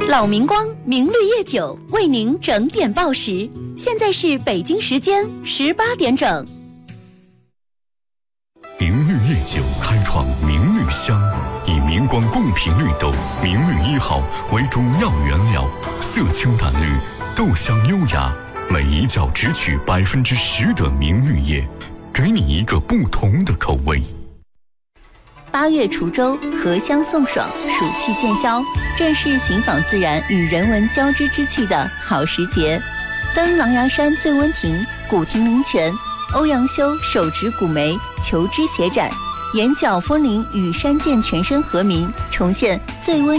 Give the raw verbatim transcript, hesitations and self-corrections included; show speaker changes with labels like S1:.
S1: 老明光明绿叶酒为您整点报时，现在是北京时间十八点整。
S2: 明绿叶酒开创明绿香，以明光贡品绿豆明绿一号为主要原料，色清淡绿，豆香优雅，每一窖只取百分之十的明绿叶，给你一个不同的口味。
S1: 八月滁州，荷香送爽，暑气渐消，正是寻访自然与人文交织之趣的好时节。登狼牙山醉温亭，古亭名泉，欧阳修手执古梅，求知协展，眼角枫林与山涧全身和鸣，重现醉温